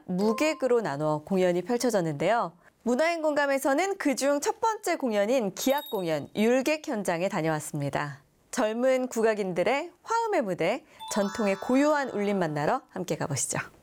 무객으로 나눠 공연이 펼쳐졌는데요. 문화인 공감에서는 그중 첫 번째 공연인 기악 공연 율객 현장에 다녀왔습니다. 젊은 국악인들의 화음의 무대, 전통의 고요한 울림 만나러 함께 가보시죠.